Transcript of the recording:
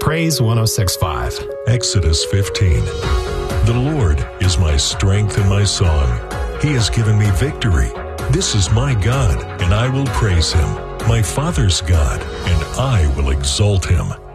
Praise 106.5. Exodus 15. The Lord is my strength and my song. He has given me victory. This is my God, and I will praise him, my Father's God, and I will exalt him.